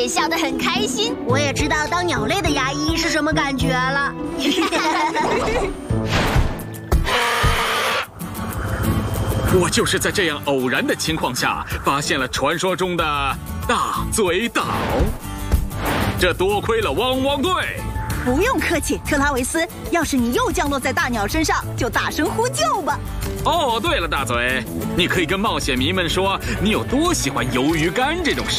也笑得很开心。 我也知道当鸟类的牙医是什么感觉了。 我就是在这样偶然的情况下，发现了传说中的大嘴岛。这多亏了汪汪队。 不用客气，特拉维斯。要是你又降落在大鸟身上，就大声呼救吧。 哦，对了，大嘴，你可以跟冒险迷们说，你有多喜欢鱿鱼干这种